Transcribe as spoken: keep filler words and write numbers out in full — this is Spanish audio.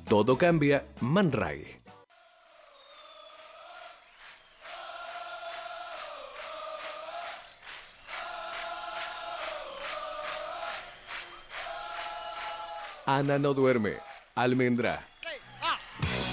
todo cambia, Man Ray. Ana no duerme. Almendra.